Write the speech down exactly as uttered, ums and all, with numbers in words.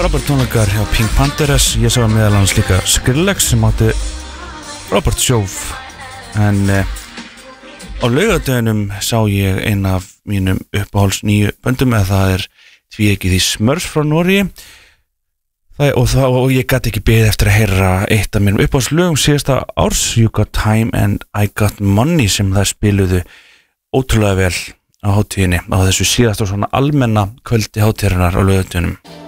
frábært tónleikar hjá Pink Panthers. Ég sá meðal annars líka Skrillex sem átti frábært sjóf. En eh, á laugardeginum sá ég einn af mínum uppáhalds nýju böndum, eða það er tvíeykið í Smurfs frá Noregi. Það, og, það, og ég gat ekki beðið eftir að heyra eitt af mínum uppáhaldslögum síðasta árs, You Got Time and I Got Money, sem það spiluðu ótrúlega vel á hátíðinni á þessu síðasta svona almenna kvöldi hátíðarinnar á laugardeginum.